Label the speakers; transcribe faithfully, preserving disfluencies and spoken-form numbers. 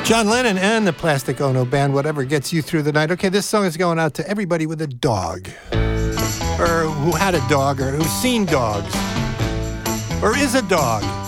Speaker 1: John Lennon and the Plastic Ono Band, whatever gets you through the night. Okay, this song is going out to everybody with a dog, or who had a dog, or who's seen dogs, or is a dog.